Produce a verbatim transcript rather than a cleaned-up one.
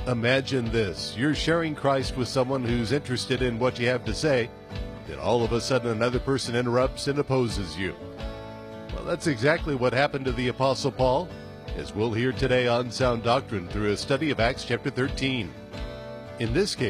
Imagine this. You're sharing Christ with someone who's interested in what you have to say, then all of a sudden another person interrupts and opposes you. Well, that's exactly what happened to the Apostle Paul, as we'll hear today on Sound Doctrine through a study of Acts chapter thirteen. In this case,